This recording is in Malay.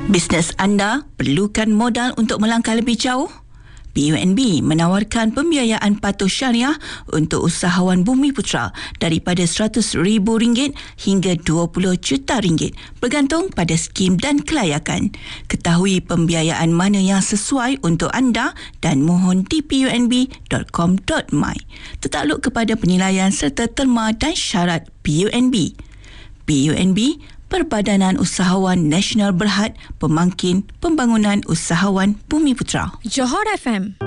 Bisnes anda perlukan modal untuk melangkah lebih jauh? PUNB menawarkan pembiayaan patuh syariah untuk usahawan Bumiputera daripada RM100,000 hingga RM20 juta bergantung pada skim dan kelayakan. Ketahui pembiayaan mana yang sesuai untuk anda dan mohon di punb.com.my. Tertakluk kepada penilaian serta terma dan syarat PUNB. PUNB, Perbadanan Usahawan Nasional Berhad, Pemangkin Pembangunan Usahawan Bumiputera. Johor FM.